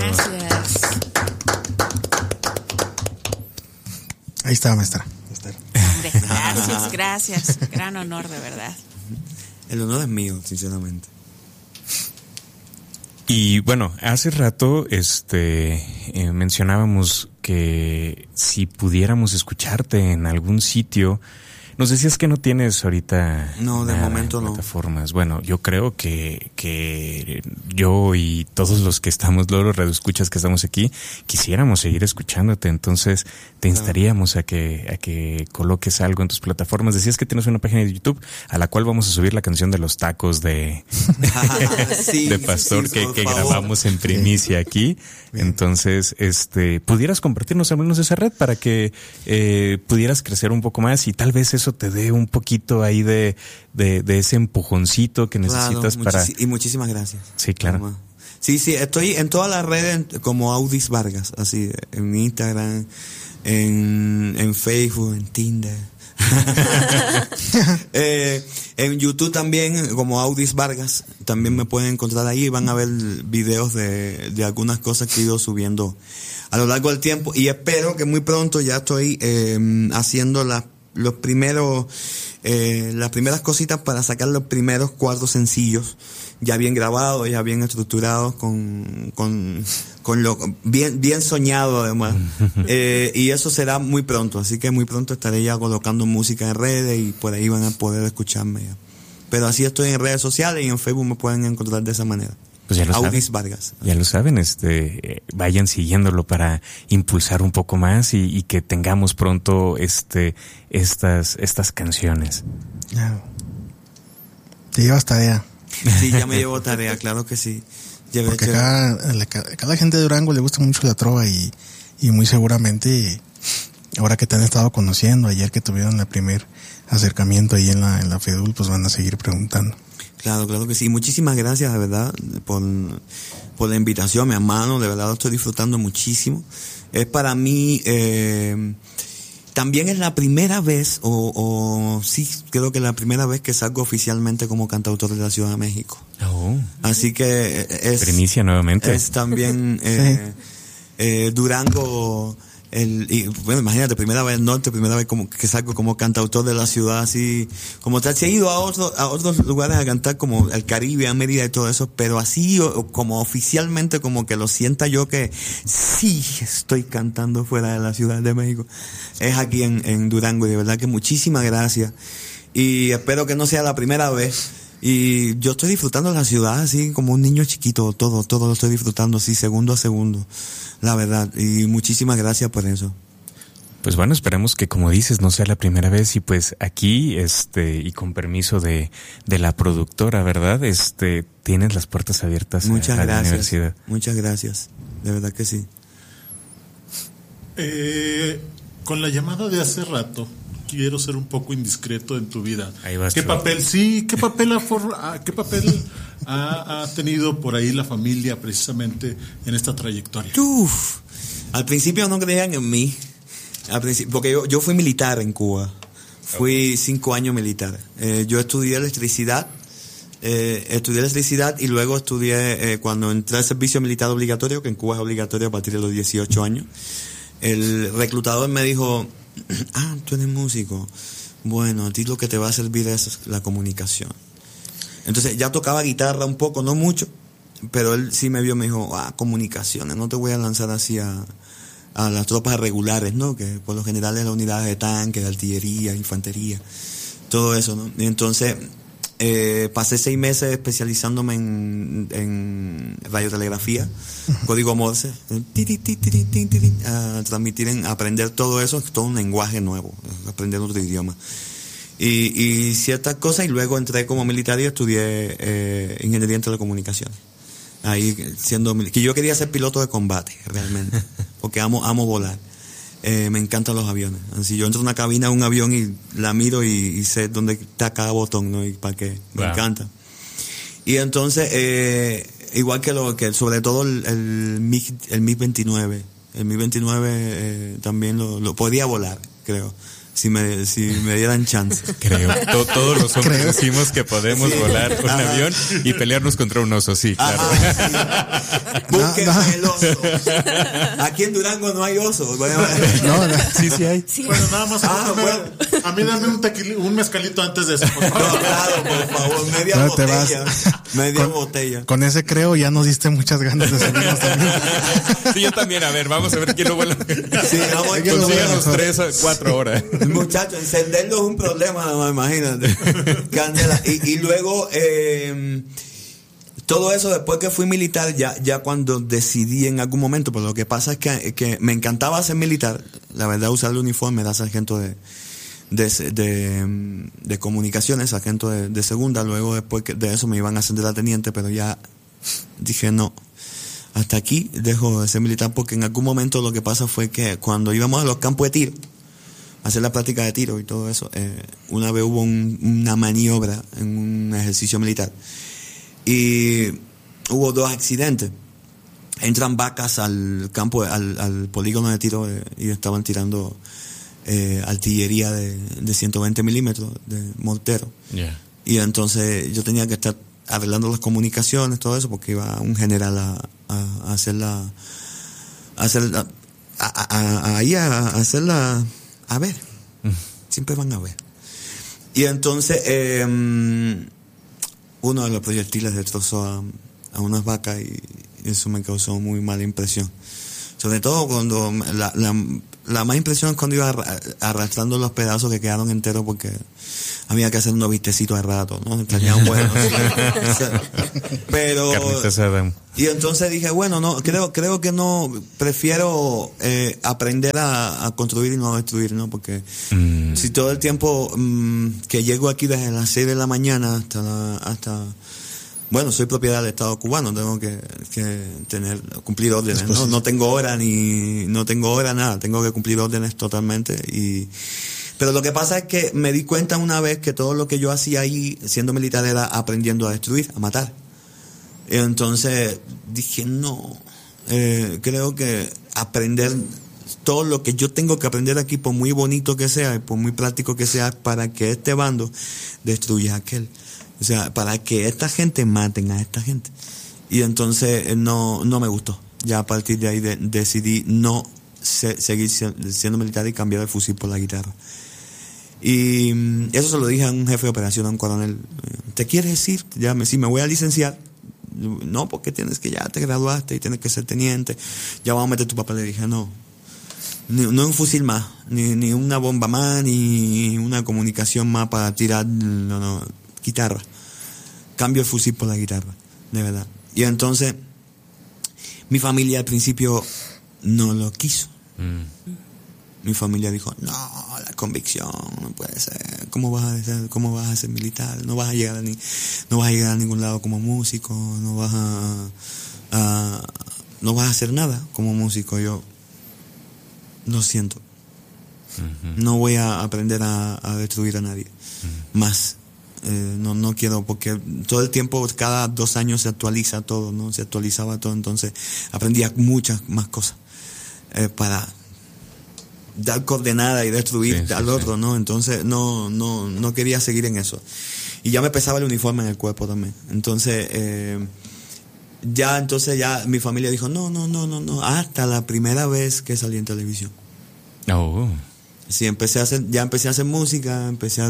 Gracias. Ahí está, maestra. Hombre, gracias. Gran honor, de verdad. El honor es mío, sinceramente. Y bueno, hace rato mencionábamos que si pudiéramos escucharte en algún sitio, nos decías que no tienes ahorita no, de momento plataformas. No. Bueno, yo creo que yo y todos los que estamos, los radioescuchas que estamos aquí, quisiéramos seguir escuchándote. Entonces te instaríamos a que coloques algo en tus plataformas. Decías que tienes una página de YouTube a la cual vamos a subir la canción de los tacos de Pastor, sí, que grabamos en primicia aquí. Bien. Entonces, pudieras compartirnos al menos esa red para que pudieras crecer un poco más y tal vez eso te dé un poquito ahí de ese empujoncito que necesitas para... Y muchísimas gracias. Sí, claro. Sí, estoy en todas las redes como Audis Vargas, así, en Instagram, en Facebook, en Tinder. En YouTube también, como Audis Vargas, también me pueden encontrar ahí y van a ver videos de algunas cosas que he ido subiendo a lo largo del tiempo, y espero que muy pronto ya estoy haciendo las primeras cositas para sacar los primeros 4 sencillos ya bien grabados, ya bien estructurados, con lo bien soñado además. Y eso será muy pronto, así que muy pronto estaré ya colocando música en redes y por ahí van a poder escucharme ya. Pero así estoy en redes sociales y en Facebook me pueden encontrar de esa manera. Pues ya lo Audis saben. Vargas. Ya lo saben, vayan siguiéndolo para impulsar un poco más y que tengamos pronto estas canciones. Ya. Te llevas tarea. Sí, ya me llevo tarea, claro que sí. Porque cada gente de Durango le gusta mucho la trova y muy seguramente ahora que te han estado conociendo, ayer que tuvieron el primer acercamiento ahí en la FEDUL, pues van a seguir preguntando. Claro que sí. Muchísimas gracias, de verdad, por la invitación, mi hermano. De verdad lo estoy disfrutando muchísimo. Es para mí, también es la primera vez, o sí, creo que es la primera vez que salgo oficialmente como cantautor de la Ciudad de México. Oh. Así que es... Primicia nuevamente. Es también Durango... y bueno, imagínate, primera vez como que salgo como cantautor de la ciudad, así como tal. Se ha ido a otros lugares a cantar, como el Caribe, a Mérida y todo eso, pero así como oficialmente, como que lo sienta yo que sí estoy cantando fuera de la Ciudad de México, es aquí en Durango. Y de verdad que muchísimas gracias y espero que no sea la primera vez. Y yo estoy disfrutando la ciudad así como un niño chiquito, todo lo estoy disfrutando así segundo a segundo, la verdad, y muchísimas gracias por eso. Pues bueno, esperemos que, como dices, no sea la primera vez y pues aquí, y con permiso de la productora, ¿verdad? Tienes las puertas abiertas a la universidad. Muchas gracias, de verdad que sí. Con la llamada de hace rato, quiero ser un poco indiscreto en tu vida. Ahí vas. ¿Qué papel ha tenido por ahí la familia precisamente en esta trayectoria? Al principio no creían en mí. Porque yo fui militar en Cuba. Fui 5 años militar. Yo estudié electricidad y luego estudié, cuando entré al servicio militar obligatorio, que en Cuba es obligatorio a partir de los 18 años, el reclutador me dijo: tú eres músico. Bueno, a ti lo que te va a servir es la comunicación. Entonces ya tocaba guitarra un poco, no mucho, pero él sí me vio, me dijo: comunicaciones, no te voy a lanzar así a las tropas regulares, ¿no? Que por lo general es las unidades de tanque, de artillería, infantería, todo eso, ¿no? Y entonces pasé 6 meses especializándome en radiotelegrafía, código Morse, a transmitir, a aprender todo eso, es todo un lenguaje nuevo, aprender otro idioma. Y ciertas cosas, y luego entré como militar y estudié ingeniería en telecomunicaciones. Ahí que yo quería ser piloto de combate, realmente, porque amo volar. Me encantan los aviones. Así yo entro en una cabina de un avión y la miro y sé dónde está cada botón, ¿no? Y para qué. Me encanta. Y entonces, igual que sobre todo el MiG-29. El MiG-29 también lo podía volar, creo. si me dieran chance. Creo. Todos los hombres decimos que podemos volar un Ajá. avión y pelearnos contra un oso, sí, claro. Ajá, sí. Búsquenme el oso. Aquí en Durango no hay oso. Sí hay. Sí. Bueno, nada más. bueno. A mí dame un mezcalito antes de eso, por No, favor. claro, por favor, media No, te botella. Media Con- botella. Con ese creo ya nos diste muchas ganas de seguirnos también. Sí, yo también. A ver, vamos a ver quién lo vuela. Sí, vamos a Consíganos 3 a 4 horas. Muchachos, encenderlo es un problema, no, imagínate. Candela. Y luego, todo eso después que fui militar, ya cuando decidí en algún momento, pero lo que pasa es que me encantaba ser militar, la verdad, usar el uniforme, era sargento de comunicaciones, sargento de segunda, luego después de eso me iban a ascender a teniente, pero ya dije no. Hasta aquí dejo de ser militar porque en algún momento lo que pasa fue que cuando íbamos a los campos de tiro, a hacer la práctica de tiro y todo eso, una vez hubo una maniobra en un ejercicio militar y hubo 2 accidentes. Entran vacas al campo, al polígono de tiro y estaban tirando artillería de 120 milímetros de mortero. Yeah. Y entonces yo tenía que estar arreglando las comunicaciones, todo eso, porque iba un general a hacerla, a ver, siempre van a ver. Y entonces uno de los proyectiles destrozó a unas vacas y eso me causó muy mala impresión. Sobre todo cuando la más impresión es cuando iba arrastrando los pedazos que quedaron enteros porque había que hacer unos vistecitos de rato, ¿no? Tenían buenos. Pero Carnita asada. y entonces dije, bueno, no, creo que no, prefiero aprender a construir y no a destruir, ¿no? Porque si todo el tiempo que llego aquí desde las 6 de la mañana hasta bueno, soy propiedad del Estado cubano, tengo que cumplir órdenes, ¿no? No tengo hora nada, tengo que cumplir órdenes totalmente pero lo que pasa es que me di cuenta una vez que todo lo que yo hacía ahí siendo militar era aprendiendo a destruir, a matar. Y entonces dije, no, creo que aprender todo lo que yo tengo que aprender aquí, por muy bonito que sea y por muy práctico que sea, para que este bando destruya a aquel. O sea, para que esta gente maten a esta gente. Y entonces no me gustó. Ya a partir de ahí decidí no seguir siendo militar y cambiar el fusil por la guitarra. Y eso se lo dije a un jefe de operación, a un coronel. ¿Te quieres ir? Sí, me voy a licenciar. No, porque ya te graduaste y tienes que ser teniente. Ya vamos a meter tu papel. Le dije, no un fusil más, ni una bomba más, ni una comunicación más para tirar, no, guitarra. Cambio el fusil por la guitarra, de verdad. Y entonces, mi familia al principio no lo quiso. Mi familia dijo, no, la convicción, no puede ser. ¿Cómo vas a ser militar? No vas a llegar a ningún lado como músico, no vas a hacer nada como músico. Yo lo siento. No voy a aprender a destruir a nadie. Más. No quiero, porque todo el tiempo, cada 2 años se actualiza todo, ¿no? Se actualizaba todo, entonces aprendía muchas más cosas para dar coordenada y destruir al otro, ¿no? Entonces no quería seguir en eso. Y ya me pesaba el uniforme en el cuerpo también. Entonces ya mi familia dijo, no, hasta la primera vez que salí en televisión. Oh. Sí, empecé a hacer música, empecé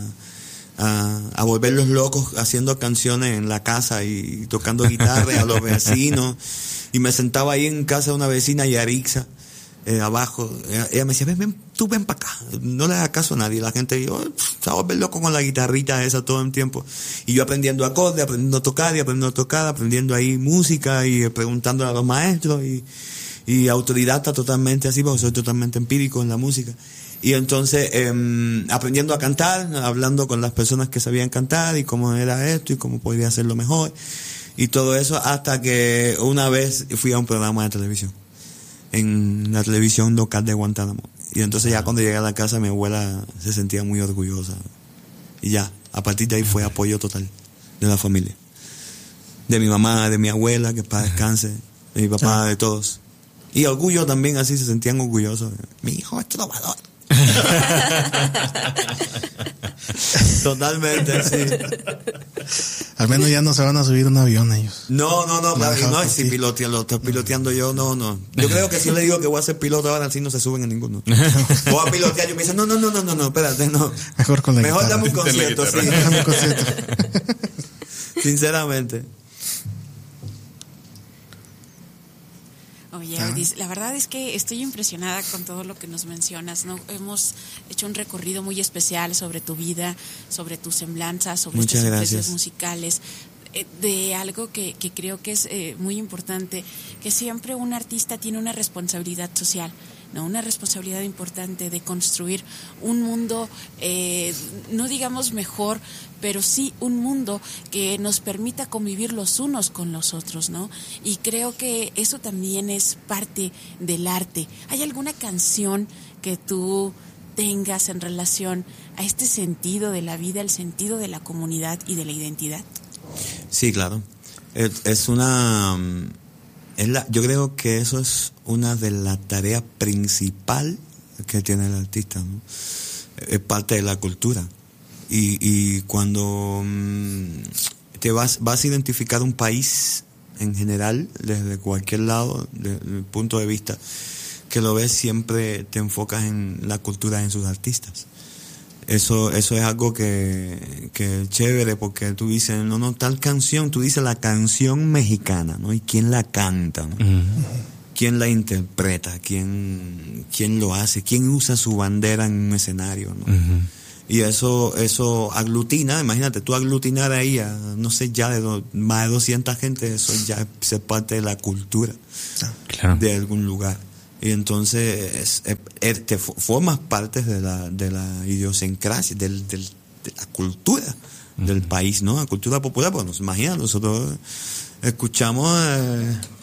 a volverlos locos haciendo canciones en la casa y tocando guitarra a los vecinos, y me sentaba ahí en casa de una vecina, Yarixa, abajo. Ella me decía, ven para acá, no le hagas caso a nadie. La gente se va a volver loco con la guitarrita esa todo el tiempo, y yo aprendiendo acordes, aprendiendo a tocar, aprendiendo ahí música y preguntando a los maestros y autodidacta totalmente así, porque soy totalmente empírico en la música. Y entonces, aprendiendo a cantar, hablando con las personas que sabían cantar y cómo era esto y cómo podría hacerlo mejor y todo eso, hasta que una vez fui a un programa de televisión, en la televisión local de Guantánamo. Y entonces ya cuando llegué a la casa, mi abuela se sentía muy orgullosa. Y ya, a partir de ahí fue apoyo total de la familia. De mi mamá, de mi abuela, que para descanse, de mi papá, de todos. Y orgullo también, así se sentían orgullosos. Mi hijo es trovador. Totalmente, sí. Al menos ya no se van a subir un avión ellos. No, Manejado no, por si ti. lo estoy piloteando yo, no. Yo creo que si yo le digo que voy a ser piloto ahora, así no se suben en ninguno. Voy a pilotear, yo me dicen, no, espérate, no. Mejor con la Mejor guitarra. dame un concierto, sí. Déjame un concierto. Sinceramente. Oye, Audis, la verdad es que estoy impresionada con todo lo que nos mencionas, ¿no? Hemos hecho un recorrido muy especial sobre tu vida, sobre tu semblanza, sobre Muchas estas gracias. influencias musicales, de algo que creo que es muy importante, que siempre un artista tiene una responsabilidad social, ¿no? Una responsabilidad importante de construir un mundo, no digamos mejor, pero sí un mundo que nos permita convivir los unos con los otros, ¿no? Y creo que eso también es parte del arte. ¿Hay alguna canción que tú tengas en relación a este sentido de la vida, el sentido de la comunidad y de la identidad? Sí, claro. Es una... yo creo que eso es una de las tareas principal que tiene el artista, ¿no? Es parte de la cultura. Y cuando te vas a identificar un país en general, desde cualquier lado, desde el punto de vista que lo ves, siempre te enfocas en la cultura, en sus artistas. Eso es algo que es chévere, porque tú dices, no, tal canción, tú dices la canción mexicana, ¿no? ¿Y quién la canta, no? Uh-huh. ¿Quién la interpreta? ¿Quién lo hace? ¿Quién usa su bandera en un escenario, no? Uh-huh. Y eso aglutina, imagínate, tú aglutinar ahí a, no sé, ya más de 200 gente, eso ya es parte de la cultura, Claro. de algún lugar. Y entonces te formas parte de la idiosincrasia, de la cultura del país, ¿no? La cultura popular, pues nos imagina, nosotros escuchamos